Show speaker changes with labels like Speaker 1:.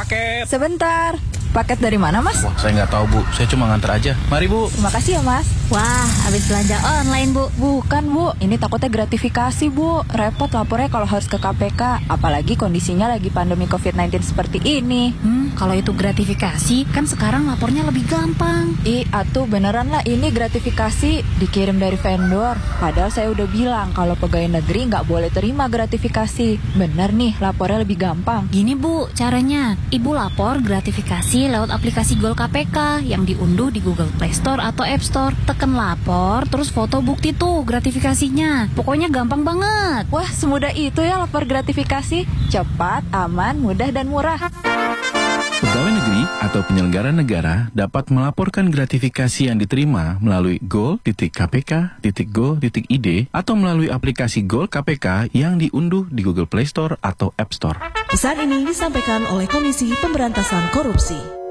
Speaker 1: paket.
Speaker 2: Sebentar, paket dari mana Mas?
Speaker 1: Wah, saya nggak tahu Bu, saya cuma nganter aja. Mari Bu.
Speaker 2: Terima kasih ya Mas.
Speaker 3: Wah, habis belanja online Bu.
Speaker 2: Bukan Bu, ini takutnya gratifikasi Bu. Repot lapornya kalau harus ke KPK. Apalagi kondisinya lagi pandemi COVID-19 seperti ini.
Speaker 3: Kalau itu gratifikasi, kan sekarang lapornya lebih gampang.
Speaker 2: Atuh beneran lah ini gratifikasi dikirim dari vendor. Padahal saya udah bilang kalau pegawai negeri nggak boleh terima gratifikasi. Bener nih, lapornya lebih gampang.
Speaker 3: Gini Bu, caranya. Ibu lapor gratifikasi lewat aplikasi Gol KPK yang diunduh di Google Play Store atau App Store. Tekan lapor, terus foto bukti tuh gratifikasinya. Pokoknya gampang banget.
Speaker 2: Wah, semudah itu ya lapor gratifikasi. Cepat, aman, mudah, dan murah.
Speaker 1: Pegawai negeri atau penyelenggara negara dapat melaporkan gratifikasi yang diterima melalui gol.kpk.go.id atau melalui aplikasi Gol KPK yang diunduh di Google Play Store atau App Store.
Speaker 4: Pesan ini disampaikan oleh Komisi Pemberantasan Korupsi.